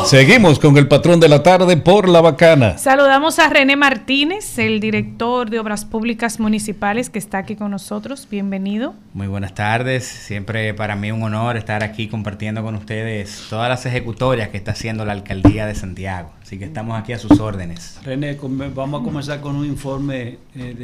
Seguimos con el patrón de la tarde por La Bacana. Saludamos a René Martínez, el director de Obras Públicas Municipales, que está aquí con nosotros. Bienvenido. Muy buenas tardes. Siempre para mí un honor estar aquí compartiendo con ustedes todas las ejecutorias que está haciendo la Alcaldía de Santiago. Así que estamos aquí a sus órdenes. René, vamos a comenzar con un informe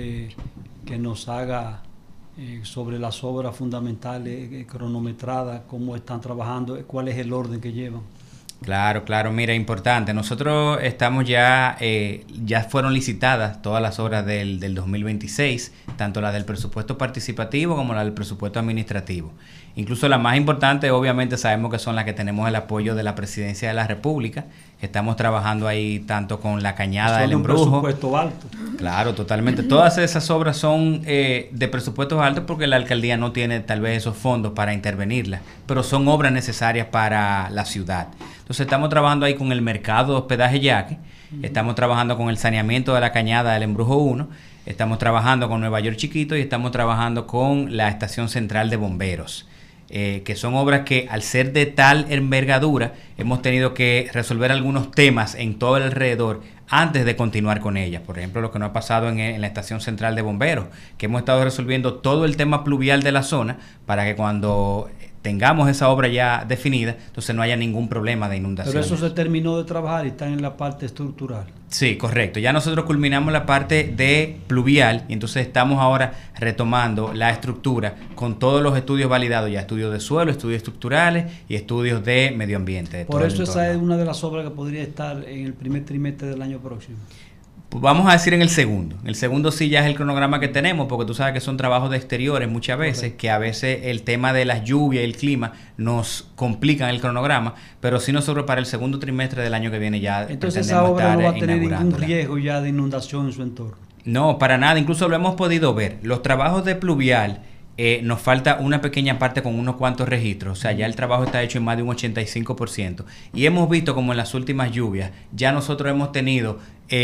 que nos haga sobre las obras fundamentales, cronometradas, cómo están trabajando, cuál es el orden que llevan. Claro, mira, importante. Nosotros estamos ya fueron licitadas todas las obras del 2026, tanto las del presupuesto participativo como las del presupuesto administrativo. Incluso las más importantes, obviamente, sabemos que son las que tenemos el apoyo de la Presidencia de la República. Estamos trabajando ahí tanto con la Cañada del Embrujo. Un presupuesto alto. Claro, totalmente. Todas esas obras son de presupuestos altos porque la alcaldía no tiene tal vez esos fondos para intervenirlas, pero son obras necesarias para la ciudad. Entonces estamos trabajando ahí con el mercado de hospedaje Yaque, estamos trabajando con el saneamiento de la Cañada del Embrujo 1, estamos trabajando con Nueva York Chiquito y estamos trabajando con la Estación Central de Bomberos. Que son obras que al ser de tal envergadura hemos tenido que resolver algunos temas en todo el alrededor antes de continuar con ellas. Por ejemplo, lo que nos ha pasado en la Estación Central de Bomberos, que hemos estado resolviendo todo el tema pluvial de la zona para que cuando tengamos esa obra ya definida, entonces no haya ningún problema de inundación. Pero eso se terminó de trabajar y está en la parte estructural. Sí, correcto. Ya nosotros culminamos la parte de pluvial y entonces estamos ahora retomando la estructura con todos los estudios validados, ya estudios de suelo, estudios estructurales y estudios de medio ambiente. Por eso esa es una de las obras que podría estar en el primer trimestre del año próximo. Pues vamos a decir en el segundo. El segundo sí ya es el cronograma que tenemos, porque tú sabes que son trabajos de exteriores muchas veces, que a veces el tema de las lluvias y el clima nos complican el cronograma, pero sí nosotros para el segundo trimestre del año que viene ya. Entonces esa obra no va a tener ningún riesgo ya de inundación en su entorno. No, para nada. Incluso lo hemos podido ver. Los trabajos de pluvial, nos falta una pequeña parte con unos cuantos registros, o sea, ya el trabajo está hecho en más de un 85%. Y hemos visto como en las últimas lluvias, ya nosotros hemos tenido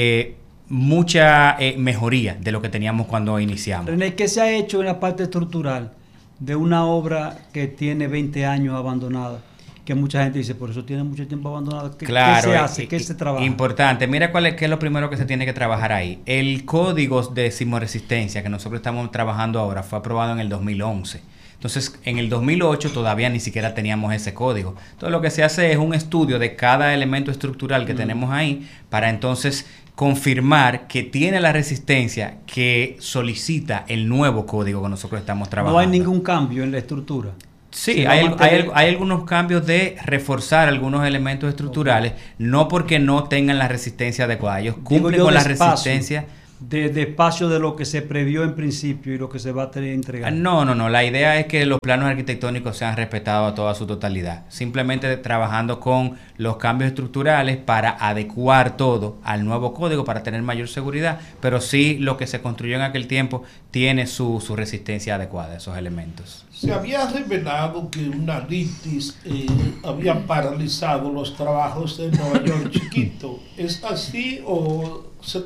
mucha mejoría de lo que teníamos cuando iniciamos. René, ¿qué se ha hecho en la parte estructural de una obra que tiene 20 años abandonada? Que mucha gente dice, por eso tiene mucho tiempo abandonada. Claro, ¿Qué se hace? ¿Qué se trabaja? Importante. Mira qué es lo primero que se tiene que trabajar ahí. El código de sismoresistencia que nosotros estamos trabajando ahora fue aprobado en el 2011. Entonces, en el 2008 todavía ni siquiera teníamos ese código. Entonces, lo que se hace es un estudio de cada elemento estructural que tenemos ahí para entonces confirmar que tiene la resistencia que solicita el nuevo código que nosotros estamos trabajando. No hay ningún cambio en la estructura. Sí, hay algunos cambios de reforzar algunos elementos estructurales, no porque no tengan la resistencia adecuada. Ellos cumplen con la resistencia. De espacio de lo que se previó en principio y lo que se va a tener entregado. No. La idea es que los planos arquitectónicos sean respetados a toda su totalidad. Simplemente trabajando con los cambios estructurales para adecuar todo al nuevo código para tener mayor seguridad, pero sí lo que se construyó en aquel tiempo tiene su resistencia adecuada, esos elementos. Se había revelado que una litis había paralizado los trabajos de Nueva York Chiquito. ¿Es así o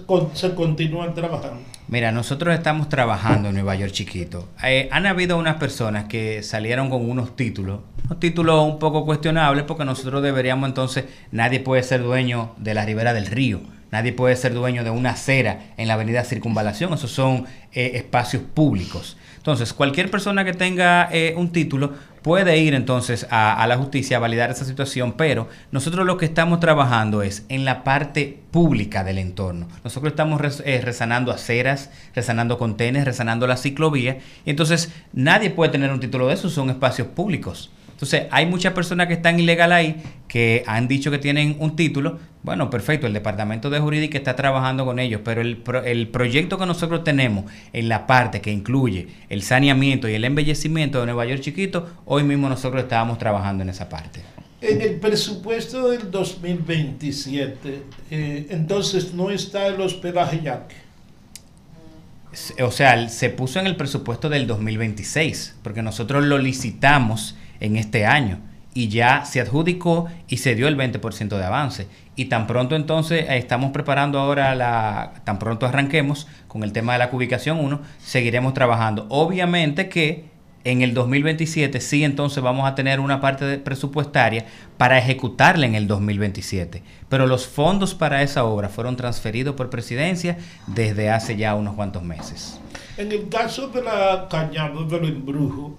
se continúan trabajando? Mira, nosotros estamos trabajando en Nueva York Chiquito. Han habido unas personas que salieron con unos títulos un poco cuestionables, porque nosotros deberíamos entonces, nadie puede ser dueño de la ribera del río, nadie puede ser dueño de una acera en la avenida Circunvalación, esos son espacios públicos. Entonces, cualquier persona que tenga un título puede ir entonces a la justicia a validar esa situación, pero nosotros lo que estamos trabajando es en la parte pública del entorno. Nosotros estamos resanando aceras, resanando contenes, resanando la ciclovía, y entonces nadie puede tener un título de eso, son espacios públicos. Entonces, hay muchas personas que están ilegal ahí, que han dicho que tienen un título. Bueno, perfecto, el Departamento de Jurídica está trabajando con ellos, pero el proyecto que nosotros tenemos en la parte que incluye el saneamiento y el embellecimiento de Nueva York Chiquito, hoy mismo nosotros estábamos trabajando en esa parte. En el presupuesto del 2027, entonces no está el hospedaje Yaque. O sea, se puso en el presupuesto del 2026, porque nosotros lo licitamos en este año y ya se adjudicó y se dio el 20% de avance. Y tan pronto entonces estamos preparando ahora, tan pronto arranquemos con el tema de la cubicación 1, seguiremos trabajando. Obviamente que en el 2027 sí entonces vamos a tener una parte presupuestaria para ejecutarla en el 2027. Pero los fondos para esa obra fueron transferidos por presidencia desde hace ya unos cuantos meses. En el caso de la Cañada del Embrujo,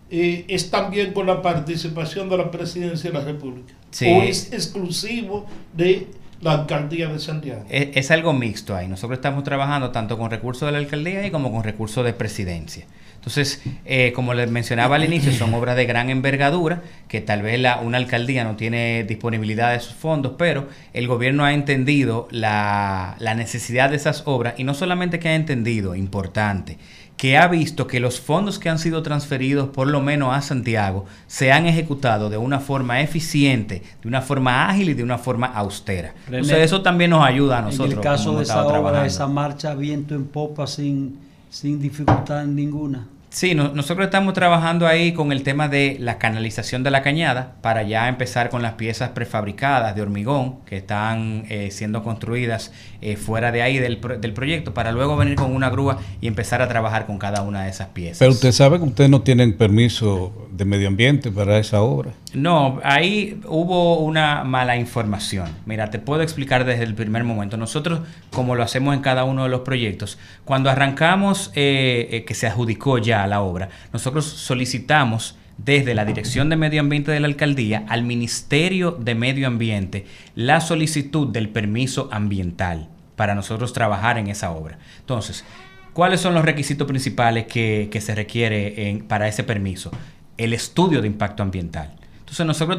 ¿es también con la participación de la Presidencia de la República? Sí. ¿O es exclusivo de la Alcaldía de Santiago? Es algo mixto ahí. Nosotros estamos trabajando tanto con recursos de la Alcaldía y como con recursos de Presidencia. Entonces, como les mencionaba al inicio, son obras de gran envergadura, que tal vez una alcaldía no tiene disponibilidad de sus fondos, pero el gobierno ha entendido la necesidad de esas obras, y no solamente que ha entendido, importante, que ha visto que los fondos que han sido transferidos por lo menos a Santiago se han ejecutado de una forma eficiente, de una forma ágil y de una forma austera. René, entonces eso también nos ayuda a nosotros. En el caso como de hemos esa estado obra, trabajando. esa marcha viento en popa sin dificultad ninguna. Sí, nosotros estamos trabajando ahí con el tema de la canalización de la cañada para ya empezar con las piezas prefabricadas de hormigón que están siendo construidas fuera de ahí del proyecto, para luego venir con una grúa y empezar a trabajar con cada una de esas piezas. Pero usted sabe que ustedes no tienen permiso de medio ambiente para esa obra. No, ahí hubo una mala información. Mira, te puedo explicar desde el primer momento. Nosotros, como lo hacemos en cada uno de los proyectos, cuando arrancamos, que se adjudicó ya la obra, nosotros solicitamos desde la Dirección de Medio Ambiente de la Alcaldía al Ministerio de Medio Ambiente la solicitud del permiso ambiental para nosotros trabajar en esa obra. Entonces, ¿cuáles son los requisitos principales que se requiere para ese permiso? El estudio de impacto ambiental. Entonces nosotros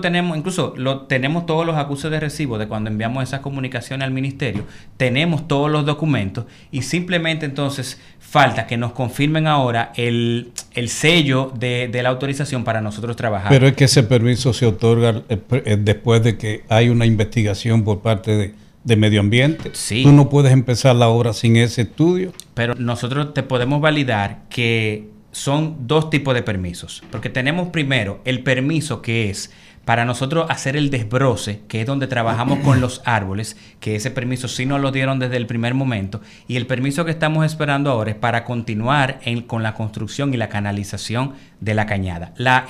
tenemos todos los acuses de recibo de cuando enviamos esas comunicaciones al ministerio, tenemos todos los documentos y simplemente entonces falta que nos confirmen ahora el sello de la autorización para nosotros trabajar. Pero es que ese permiso se otorga después de que hay una investigación por parte de medio ambiente. Sí. Tú no puedes empezar la obra sin ese estudio. Pero nosotros te podemos validar que son dos tipos de permisos, porque tenemos primero el permiso que es para nosotros hacer el desbroce, que es donde trabajamos con los árboles, que ese permiso sí nos lo dieron desde el primer momento, y el permiso que estamos esperando ahora es para continuar con la construcción y la canalización de la cañada.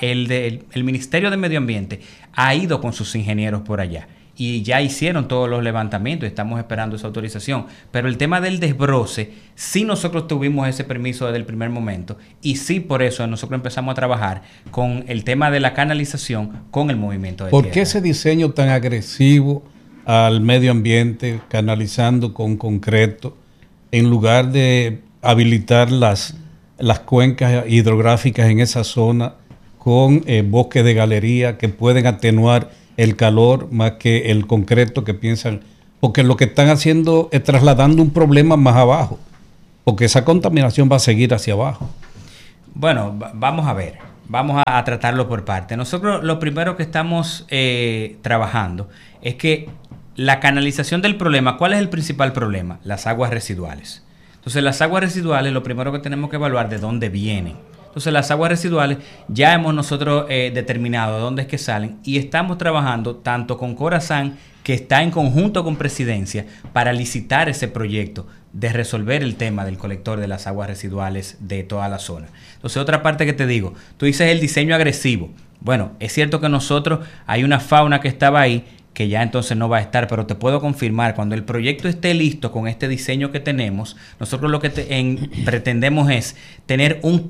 El Ministerio de Medio Ambiente ha ido con sus ingenieros por allá y ya hicieron todos los levantamientos y estamos esperando esa autorización. Pero el tema del desbroce, sí nosotros tuvimos ese permiso desde el primer momento y sí por eso nosotros empezamos a trabajar con el tema de la canalización con el movimiento de ¿Por tierra. qué ese diseño tan agresivo al medio ambiente, canalizando con concreto, en lugar de habilitar las cuencas hidrográficas en esa zona con bosques de galería que pueden atenuar el calor más que el concreto que piensan? Porque lo que están haciendo es trasladando un problema más abajo, porque esa contaminación va a seguir hacia abajo. Bueno, vamos a ver, vamos a tratarlo por parte. Nosotros lo primero que estamos trabajando es que la canalización del problema, ¿cuál es el principal problema? Las aguas residuales. Entonces las aguas residuales, lo primero que tenemos que evaluar de dónde vienen. Entonces las aguas residuales ya hemos nosotros determinado de dónde es que salen y estamos trabajando tanto con Corazán, que está en conjunto con Presidencia, para licitar ese proyecto de resolver el tema del colector de las aguas residuales de toda la zona. Entonces otra parte que te digo, tú dices el diseño agresivo. Bueno, es cierto que nosotros hay una fauna que estaba ahí que ya entonces no va a estar, pero te puedo confirmar, cuando el proyecto esté listo con este diseño que tenemos, nosotros lo que pretendemos es tener un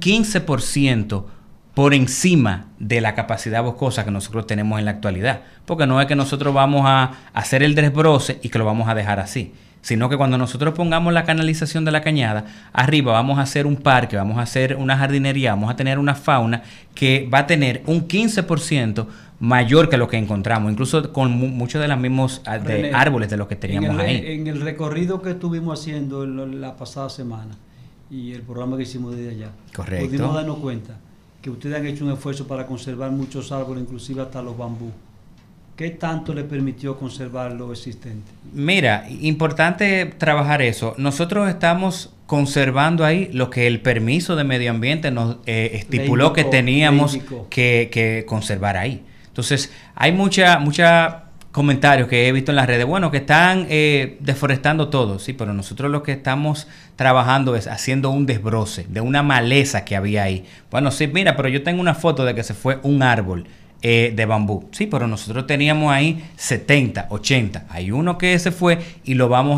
15% por encima de la capacidad boscosa que nosotros tenemos en la actualidad, porque no es que nosotros vamos a hacer el desbroce y que lo vamos a dejar así, sino que cuando nosotros pongamos la canalización de la cañada, arriba vamos a hacer un parque, vamos a hacer una jardinería, vamos a tener una fauna que va a tener un 15% mayor que lo que encontramos, incluso con muchos de los mismos árboles de los que teníamos ahí. En el recorrido que estuvimos haciendo la pasada semana y el programa que hicimos desde allá, correcto, pudimos darnos cuenta que ustedes han hecho un esfuerzo para conservar muchos árboles, inclusive hasta los bambú. ¿Qué tanto le permitió conservar lo existente? Mira, importante trabajar eso. Nosotros estamos conservando ahí lo que el permiso de medio ambiente nos estipuló que teníamos que conservar ahí. Entonces, hay mucha comentarios que he visto en las redes, bueno, que están deforestando todo, sí, pero nosotros lo que estamos trabajando es haciendo un desbroce de una maleza que había ahí. Bueno, sí, mira, pero yo tengo una foto de que se fue un árbol de bambú. Sí, pero nosotros teníamos ahí 70, 80. Hay uno que se fue y lo vamos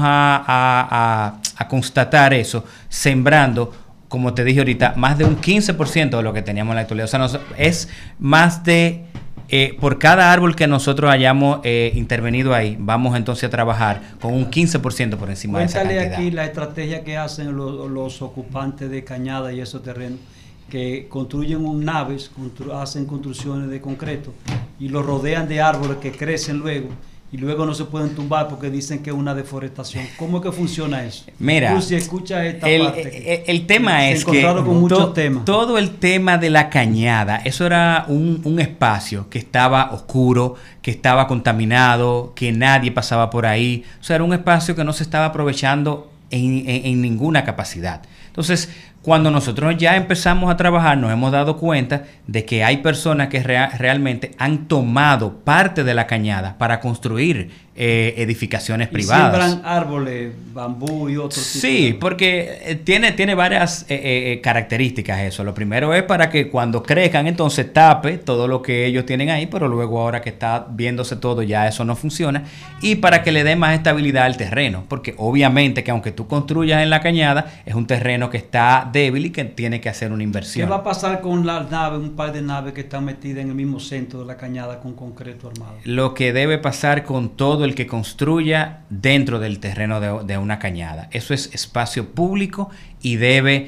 a constatar eso, sembrando, como te dije ahorita, más de un 15% de lo que teníamos en la actualidad. O sea, es más de... por cada árbol que nosotros hayamos intervenido ahí, vamos entonces a trabajar con un 15% por encima de esa cantidad. Cuéntale aquí la estrategia que hacen los ocupantes de cañada y esos terrenos, que construyen naves, hacen construcciones de concreto y los rodean de árboles que crecen luego y luego no se pueden tumbar porque dicen que es una deforestación. ¿Cómo es que funciona eso? Mira, tú si escuchas esta parte, el tema es que todo el tema de la cañada, eso era un espacio que estaba oscuro, que estaba contaminado, que nadie pasaba por ahí. O sea, era un espacio que no se estaba aprovechando en ninguna capacidad. Entonces, cuando nosotros ya empezamos a trabajar, nos hemos dado cuenta de que hay personas que realmente han tomado parte de la cañada para construir edificaciones privadas. Siembran árboles, bambú y otros. Sí, porque tiene varias características eso. Lo primero es para que cuando crezcan entonces tape todo lo que ellos tienen ahí, pero luego ahora que está viéndose todo ya eso no funciona. Y para que le dé más estabilidad al terreno, porque obviamente que aunque tú construyas en la cañada, es un terreno que está débil y que tiene que hacer una inversión. ¿Qué va a pasar con las naves, un par de naves que están metidas en el mismo centro de la cañada con concreto armado? Lo que debe pasar con todo el que construya dentro del terreno de una cañada. Eso es espacio público y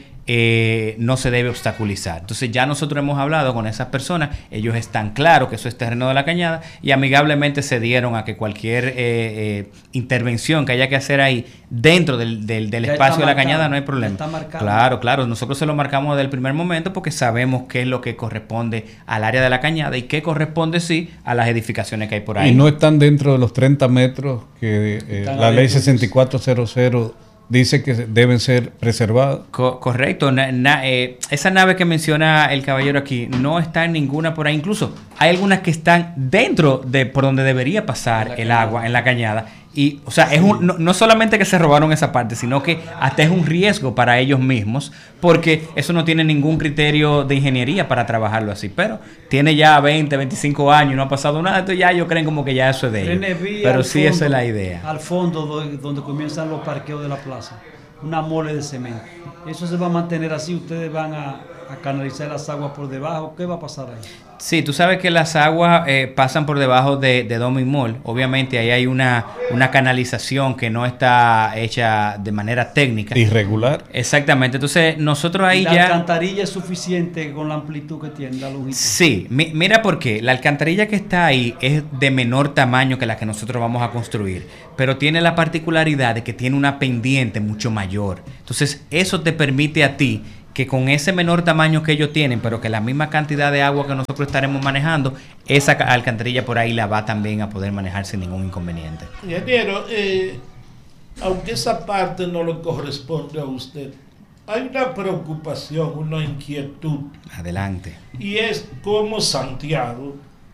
no se debe obstaculizar. Entonces ya nosotros hemos hablado con esas personas, ellos están claros que eso es terreno de la cañada y amigablemente se dieron a que cualquier intervención que haya que hacer ahí dentro del espacio de la cañada no hay problema. Claro, nosotros se lo marcamos desde el primer momento porque sabemos qué es lo que corresponde al área de la cañada y qué corresponde sí a las edificaciones que hay por ahí. Y no están dentro de los 30 metros que la ley 6400 dice que deben ser preservados. Correcto. Esa nave que menciona el caballero aquí no está en ninguna por ahí. Incluso hay algunas que están dentro de por donde debería pasar el agua, en la cañada. Y, o sea, no solamente que se robaron esa parte, sino que hasta es un riesgo para ellos mismos, porque eso no tiene ningún criterio de ingeniería para trabajarlo así. Pero tiene ya 20, 25 años, no ha pasado nada, entonces ya ellos creen como que ya eso es de ellos. Pero sí, esa es la idea. Al fondo, donde comienzan los parqueos de la plaza, una mole de cemento. Eso se va a mantener así, ustedes van a canalizar las aguas por debajo. ¿Qué va a pasar ahí? Sí, tú sabes que las aguas pasan por debajo de Domin Mall. Obviamente ahí hay una canalización que no está hecha de manera técnica. Irregular. Exactamente. Entonces nosotros ahí ¿La alcantarilla es suficiente con la amplitud que tiene, la longitud? Sí, mira por qué. La alcantarilla que está ahí es de menor tamaño que la que nosotros vamos a construir, pero tiene la particularidad de que tiene una pendiente mucho mayor. Entonces eso te permite a ti que con ese menor tamaño que ellos tienen, pero que la misma cantidad de agua que nosotros estaremos manejando, esa alcantarilla por ahí la va también a poder manejar sin ningún inconveniente. Ingeniero, aunque esa parte no le corresponde a usted, hay una preocupación, una inquietud. Adelante. Y es como Santiago,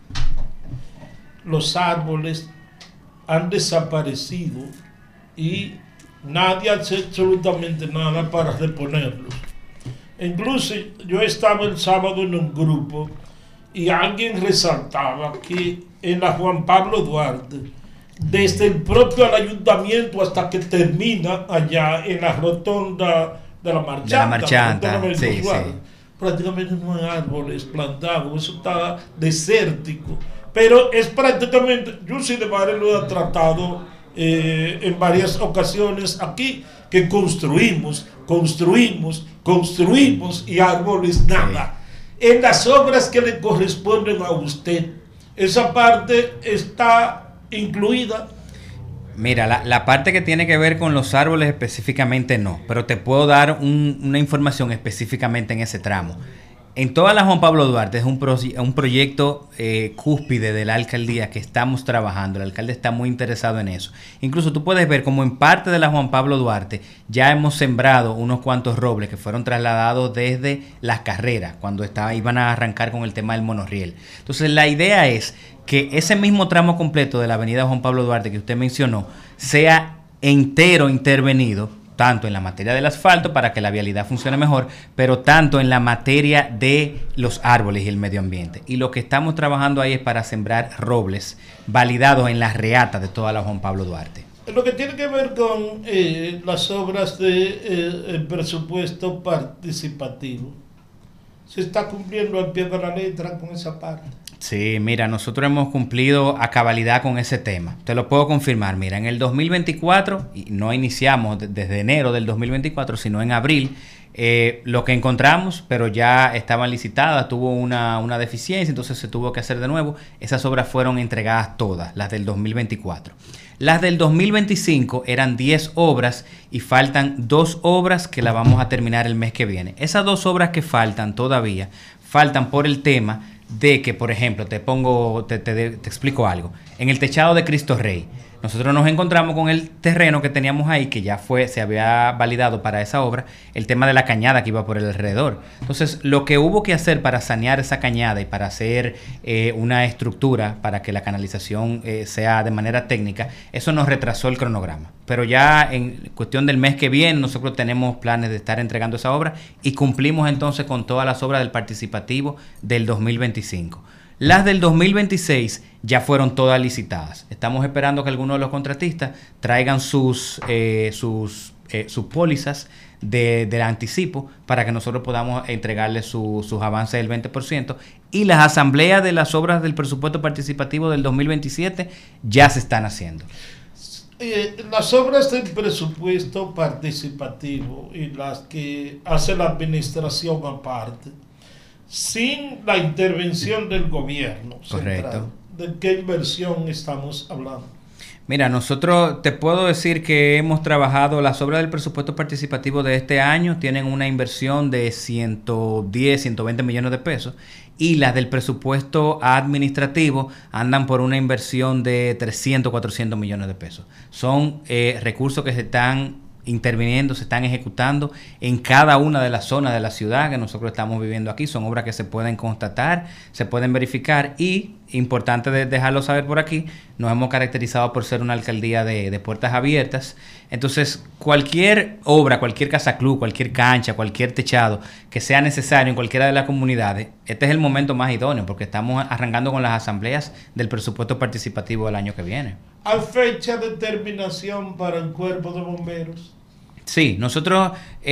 los árboles han desaparecido y nadie hace absolutamente nada para reponerlos. Incluso yo estaba el sábado en un grupo y alguien resaltaba que en la Juan Pablo Duarte, desde el propio ayuntamiento hasta que termina allá en la rotonda de la Marchanta, sí. Prácticamente no hay árboles plantados, eso está desértico, pero es prácticamente, yo sin embargo lo he tratado en varias ocasiones aquí, que construimos y árboles nada. En las obras que le corresponden a usted, esa parte está incluida. Mira, la parte que tiene que ver con los árboles específicamente no, pero te puedo dar una información específicamente en ese tramo. En toda la Juan Pablo Duarte es un proyecto cúspide de la alcaldía que estamos trabajando. El alcalde está muy interesado en eso. Incluso tú puedes ver como en parte de la Juan Pablo Duarte ya hemos sembrado unos cuantos robles que fueron trasladados desde Las Carreras, cuando iban a arrancar con el tema del monorriel. Entonces la idea es que ese mismo tramo completo de la avenida Juan Pablo Duarte que usted mencionó sea entero intervenido, tanto en la materia del asfalto para que la vialidad funcione mejor, pero tanto en la materia de los árboles y el medio ambiente. Y lo que estamos trabajando ahí es para sembrar robles validados en las reatas de toda la Juan Pablo Duarte. Lo que tiene que ver con las obras de presupuesto participativo, ¿se está cumpliendo al pie de la letra con esa parte? Sí, mira, nosotros hemos cumplido a cabalidad con ese tema. Te lo puedo confirmar. Mira, en el 2024, y no iniciamos desde enero del 2024, sino en abril, lo que encontramos, pero ya estaban licitadas, tuvo una deficiencia, entonces se tuvo que hacer de nuevo. Esas obras fueron entregadas todas, las del 2024. Las del 2025 eran 10 obras y faltan 2 obras que las vamos a terminar el mes que viene. Esas 2 obras que faltan todavía, faltan por el tema de que, por ejemplo, te explico algo. En el techado de Cristo Rey, nosotros nos encontramos con el terreno que teníamos ahí, que ya se había validado para esa obra, el tema de la cañada que iba por el alrededor. Entonces, lo que hubo que hacer para sanear esa cañada y para hacer una estructura para que la canalización sea de manera técnica, eso nos retrasó el cronograma. Pero ya en cuestión del mes que viene, nosotros tenemos planes de estar entregando esa obra y cumplimos entonces con todas las obras del participativo del 2025. Las del 2026 ya fueron todas licitadas. Estamos esperando que algunos de los contratistas traigan sus pólizas de anticipo para que nosotros podamos entregarles sus avances del 20%. Y las asambleas de las obras del presupuesto participativo del 2027 ya se están haciendo. Las obras del presupuesto participativo y las que hace la administración aparte, sin la intervención del gobierno central, ¿de qué inversión estamos hablando? Mira, nosotros te puedo decir que hemos trabajado, las obras del presupuesto participativo de este año tienen una inversión de 110, 120 millones de pesos y las del presupuesto administrativo andan por una inversión de 300, 400 millones de pesos. Son recursos que se están interviniendo, se están ejecutando en cada una de las zonas de la ciudad que nosotros estamos viviendo aquí. Son obras que se pueden constatar, se pueden verificar y, importante dejarlo saber por aquí, nos hemos caracterizado por ser una alcaldía de puertas abiertas. Entonces, cualquier obra, cualquier casa club, cualquier cancha, cualquier techado que sea necesario en cualquiera de las comunidades, este es el momento más idóneo porque estamos arrancando con las asambleas del presupuesto participativo del año que viene. ¿Hay fecha de terminación para el cuerpo de bomberos? Sí, nosotros,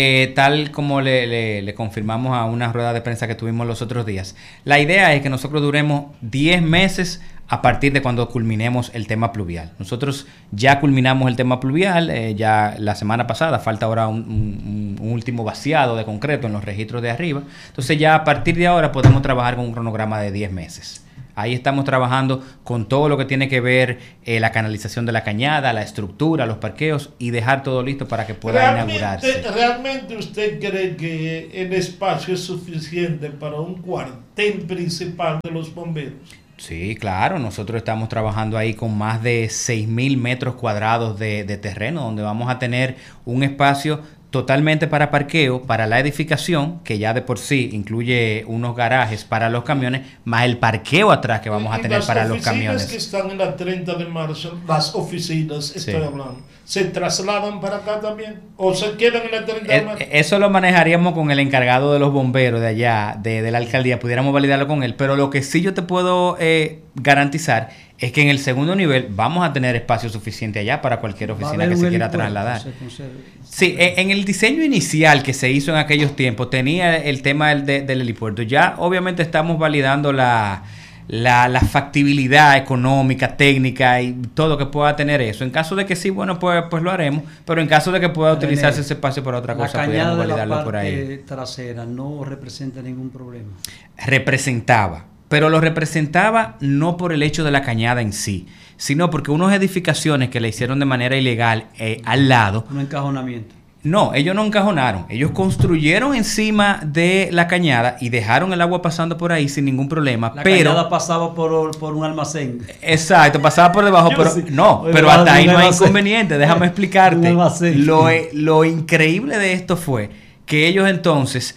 tal como le confirmamos a una rueda de prensa que tuvimos los otros días, la idea es que nosotros duremos 10 meses a partir de cuando culminemos el tema pluvial. Nosotros ya culminamos el tema pluvial, ya la semana pasada, falta ahora un último vaciado de concreto en los registros de arriba. Entonces ya a partir de ahora podemos trabajar con un cronograma de 10 meses. Ahí estamos trabajando con todo lo que tiene que ver la canalización de la cañada, la estructura, los parqueos y dejar todo listo para que pueda inaugurarse. ¿Realmente usted cree que el espacio es suficiente para un cuartel principal de los bomberos? Sí, claro. Nosotros estamos trabajando ahí con más de 6,000 metros cuadrados de terreno, donde vamos a tener un espacio totalmente para parqueo, para la edificación, que ya de por sí incluye unos garajes para los camiones, más el parqueo atrás que vamos a tener para los camiones. Las oficinas que están en la 30 de marzo, las oficinas, estoy hablando, ¿se trasladan para acá también? ¿O se quedan en la 30 de marzo? Eso lo manejaríamos con el encargado de los bomberos de allá, de la alcaldía, pudiéramos validarlo con él, pero lo que sí yo te puedo garantizar es que en el segundo nivel vamos a tener espacio suficiente allá para cualquier oficina que se quiera trasladar. Sí, en el diseño inicial que se hizo en aquellos tiempos tenía el tema del helipuerto. Ya obviamente estamos validando la factibilidad económica, técnica y todo que pueda tener eso. En caso de que sí, bueno, pues lo haremos, pero en caso de que pueda utilizarse ese espacio para otra cosa, podríamos validarlo por ahí. La cañada trasera no representa ningún problema. Representaba. Pero lo representaba no por el hecho de la cañada en sí, sino porque unas edificaciones que le hicieron de manera ilegal al lado. Un encajonamiento. No, ellos no encajonaron. Ellos construyeron encima de la cañada y dejaron el agua pasando por ahí sin ningún problema. La pero cañada pasaba por un almacén. Exacto, pasaba por debajo, pero Sí. no, Oye, pero hasta ahí no hay almacén. inconveniente. Déjame explicarte. Un almacén. Lo increíble de esto fue que ellos entonces,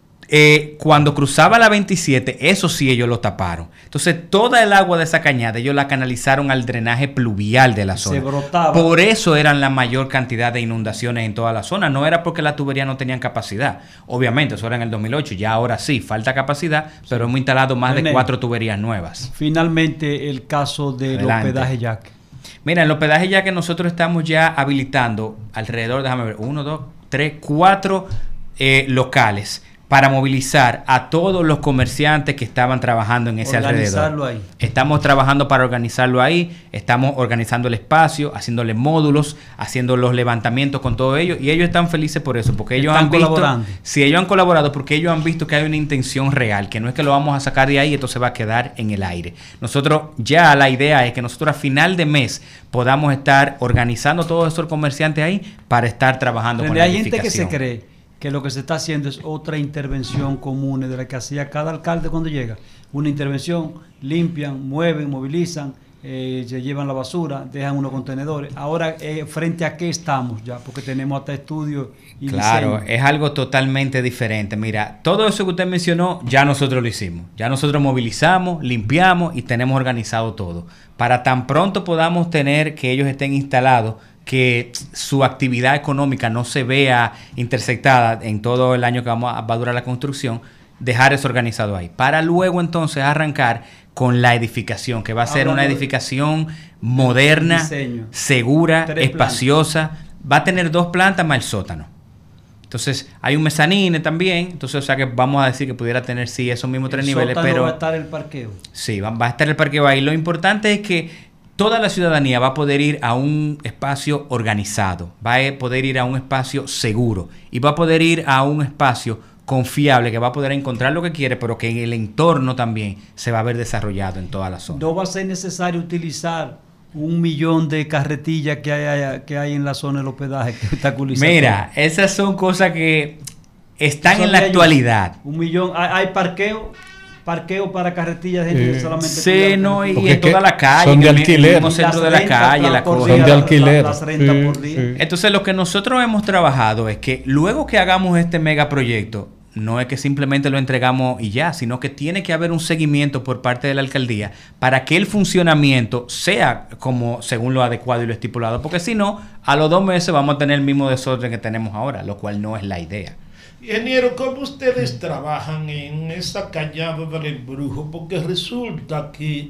cuando cruzaba la 27, eso sí ellos lo taparon. Entonces, toda el agua de esa cañada ellos la canalizaron al drenaje pluvial de la zona. Se brotaba. Por eso eran la mayor cantidad de inundaciones en toda la zona. No era porque las tuberías no tenían capacidad. Obviamente, eso era en el 2008. Ya ahora sí, falta capacidad, pero hemos instalado más de René. 4 tuberías nuevas. Finalmente, el caso del Adelante. hospedaje Yaque. Mira, en el hospedaje ya que nosotros estamos ya habilitando alrededor, déjame ver, 1, 2, 3, 4 locales para movilizar a todos los comerciantes que estaban trabajando en ese Organizarlo alrededor. ahí. Estamos trabajando para organizarlo ahí, estamos organizando el espacio, haciéndole módulos, haciendo los levantamientos con todo ello, y ellos están felices por eso, porque ellos Están han visto, colaborando. si ellos han colaborado, porque ellos han visto que hay una intención real, que no es que lo vamos a sacar de ahí y esto se va a quedar en el aire. Nosotros ya la idea es que nosotros a final de mes podamos estar organizando todos esos comerciantes ahí para estar trabajando con René, la hay gente que edificación. se cree que lo que se está haciendo es otra intervención común de la que hacía cada alcalde cuando llega. Una intervención, limpian, mueven, movilizan, se llevan la basura, dejan unos contenedores. Ahora, ¿frente a qué estamos ya? Porque tenemos hasta estudios y Claro, diseño. es algo totalmente diferente. Mira, todo eso que usted mencionó, ya nosotros lo hicimos. Ya nosotros movilizamos, limpiamos y tenemos organizado todo. Para tan pronto podamos tener que ellos estén instalados, que su actividad económica no se vea intersectada en todo el año que va a durar la construcción, dejar eso organizado ahí. Para luego entonces arrancar con la edificación, que va a ser Hablando una de edificación moderna, diseño. segura, 3 espaciosa. Va a tener 2 plantas más el sótano. Entonces, hay un mezanine también. Entonces, o sea que vamos a decir que pudiera tener, sí, esos mismos 3 niveles, Sótano pero va a estar el parqueo. sí, va a estar el parqueo ahí. Lo importante es que toda la ciudadanía va a poder ir a un espacio organizado, va a poder ir a un espacio seguro y va a poder ir a un espacio confiable, que va a poder encontrar lo que quiere, pero que en el entorno también se va a ver desarrollado en toda la zona. No va a ser necesario utilizar 1 millón de carretillas que hay en la zona del hospedaje que obstaculizan Mira, esas son cosas que están Son en la de ellos. actualidad. 1 millón. Hay parqueo para carretillas de gente que solamente Sí, cuida no, carretillas. y Porque en toda es que la calle, son de en el alquiler. mismo Y centro las de la rentas calle, la por cosa. Son de día, alquiler. Las rentas Sí, por día. sí. Entonces, lo que nosotros hemos trabajado es que luego que hagamos este megaproyecto, no es que simplemente lo entregamos y ya, sino que tiene que haber un seguimiento por parte de la alcaldía para que el funcionamiento sea como según lo adecuado y lo estipulado, porque si no, a los 2 meses vamos a tener el mismo desorden que tenemos ahora, lo cual no es la idea. Ingeniero, ¿cómo ustedes trabajan en esa cañada del Embrujo? Porque resulta que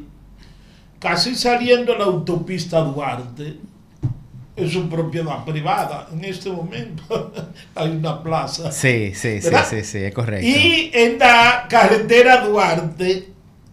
casi saliendo la autopista Duarte, es su propiedad privada. En este momento hay una plaza. Sí, ¿Verdad? es correcto. Y en la carretera Duarte,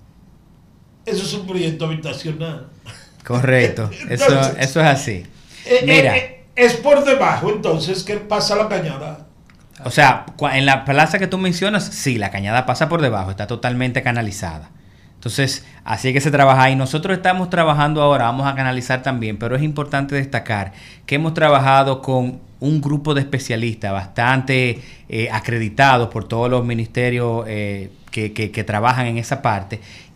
eso es un proyecto habitacional. Correcto, Entonces, eso es así. Mira. Mira, Es por debajo, entonces, que pasa la cañada. o sea, en la plaza que tú mencionas, sí, la cañada pasa por debajo, está totalmente canalizada. Entonces, así es que se trabaja ahí. Nosotros estamos trabajando ahora, vamos a canalizar también, pero es importante destacar que hemos trabajado con un grupo de especialistas bastante acreditados por todos los ministerios que trabajan en esa parte,